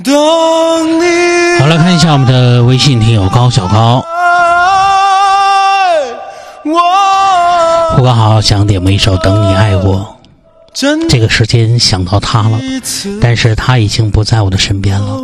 好，来看一下我们的微信听友高小高。胡哥好，想点播一首《等你爱我》。这个时间想到他了，但是他已经不在我的身边了。